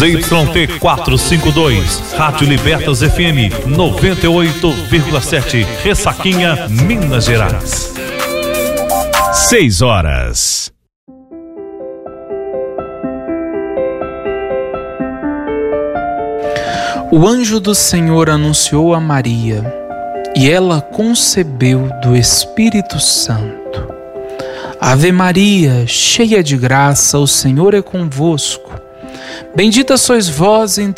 ZYT 452, Rádio Libertas FM 98,7, Ressaquinha, Minas Gerais. 6 horas. O anjo do Senhor anunciou a Maria, e ela concebeu do Espírito Santo. Ave Maria, cheia de graça, o Senhor é convosco. Bendita sois vós entre